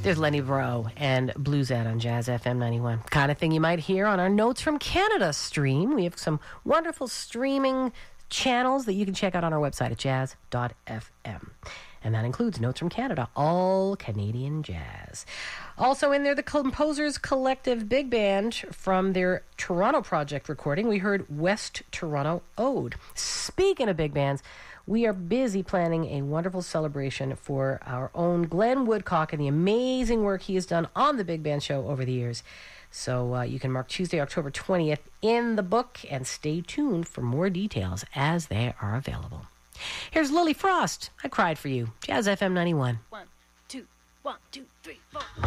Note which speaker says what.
Speaker 1: There's Lenny Breau and Bluesette on Jazz FM 91. Kind of thing you might hear on our Notes from Canada stream. We have some wonderful streaming channels that you can check out on our website at jazz.fm. And that includes Notes from Canada, all Canadian jazz. Also in there, the Composers Collective Big Band from their Toronto project recording. We heard West Toronto Ode. Speaking of big bands, we are busy planning a wonderful celebration for our own Glenn Woodcock and the amazing work he has done on the Big Band Show over the years. So you can mark Tuesday, October 20th in the book and stay tuned for more details as they are available. Here's Lily Frost. I Cried for You. Jazz FM 91.
Speaker 2: 1, 2, 1, 2, 3, 4.